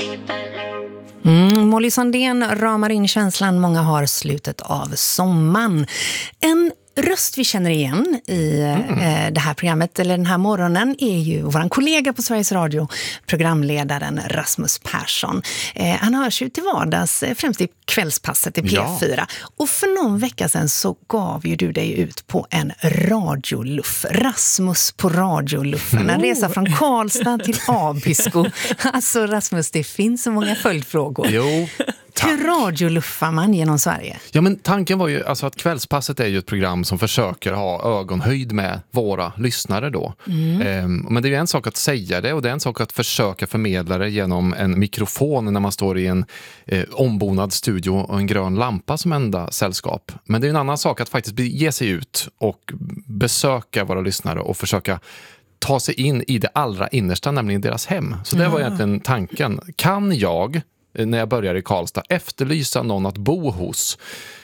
Molly Sandén ramar in känslan många har slutet av sommaren. En röst vi känner igen i det här programmet, eller den här morgonen, är ju vår kollega på Sveriges Radio, programledaren Rasmus Persson. Han hörs ju till vardags, främst i kvällspasset i P4. Ja. Och för någon vecka sedan så gav ju du dig ut på en radioluff. Rasmus på radioluffen. En resa från Karlstad till Abisko. Alltså Rasmus, det finns så många följdfrågor. Jo. Hur radioluffar man genom Sverige? Ja, men tanken var ju alltså att Kvällspasset är ju ett program som försöker ha ögonhöjd med våra lyssnare då. Men det är ju en sak att säga det, och det är en sak att försöka förmedla det genom en mikrofon när man står i en ombonad studio och en grön lampa som enda sällskap. Men det är en annan sak att faktiskt ge sig ut och besöka våra lyssnare och försöka ta sig in i det allra innersta, nämligen deras hem. Så det var egentligen tanken. Kan jag, när jag börjar i Karlstad, efterlysa någon att bo hos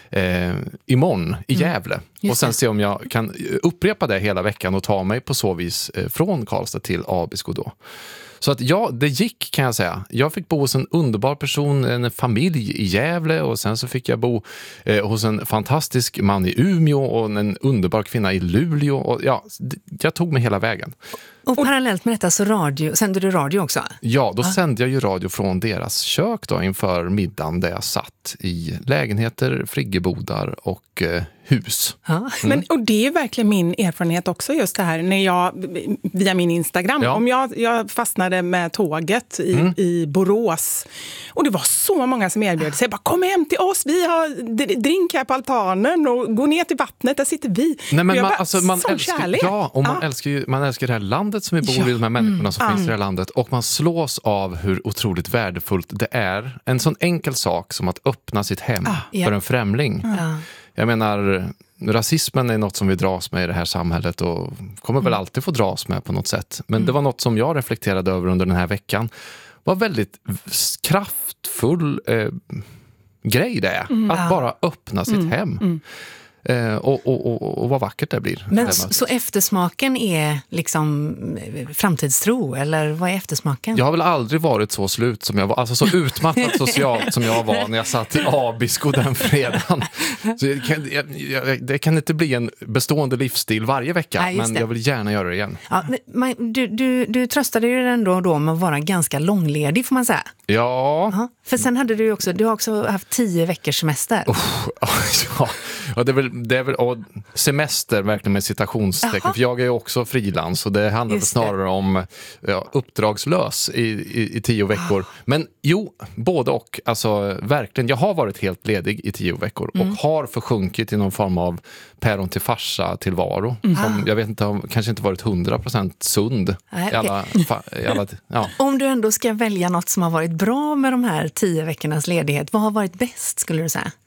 imorgon i Gävle. Och sen se om jag kan upprepa det hela veckan och ta mig på så vis från Karlstad till Abisko då. Så att ja, det gick, kan jag säga. Jag fick bo hos en underbar person, en familj i Gävle, och sen så fick jag bo hos en fantastisk man i Umeå och en underbar kvinna i Luleå. Och ja, jag tog mig hela vägen. Och parallellt med detta så sände du radio också? Ja, då sände jag ju radio från deras kök då inför middagen, där jag satt i lägenheter, friggebodar och hus. Men, och det är verkligen min erfarenhet också, just det här när jag via min Instagram, om jag fastnade med tåget i Borås, och det var så många som erbjöd sig, bara kom hem till oss, vi har drink här på altanen och gå ner till vattnet, där sitter vi. Nej, men man älskar kärlek. Ja, och man älskar det här landet som vi bor i, de här människorna som finns i det här landet, och man slås av hur otroligt värdefullt det är. En sån enkel sak som att öppna sitt hem för en främling. Jag menar, rasismen är något som vi dras med i det här samhället och kommer väl alltid få dras med på något sätt. Men det var något som jag reflekterade över under den här veckan. Var väldigt kraftfull grej det är. Att bara öppna sitt hem. Och vad vackert det blir. Men så eftersmaken är liksom framtidstro, eller vad är eftersmaken? Jag har väl aldrig varit så slut som jag var, alltså så utmattad socialt som jag var när jag satt i Abisko den fredagen. Så det kan inte bli en bestående livsstil varje vecka. Nej, men jag vill gärna göra det igen. Ja, du tröstade ju ändå då med att vara ganska långledig, får man säga. Ja. För sen hade du har också haft 10 veckors semester. Ja, det är väl och semester verkligen med citationstecken. För jag är ju också frilans, och det handlar snarare om uppdragslös i 10 veckor. Men jo, både och. Alltså verkligen, jag har varit helt ledig i 10 veckor och har försjunkit i någon form av päron till farsa tillvaro. Som jag vet inte, kanske inte varit 100% sund. Om du ändå ska välja något som har varit bra med de här 10 veckornas ledighet, vad har varit bäst, skulle du säga?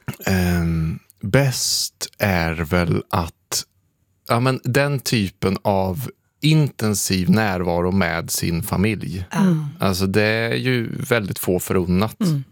Bäst är väl att den typen av intensiv närvaro med sin familj. Alltså det är ju väldigt få förunnat.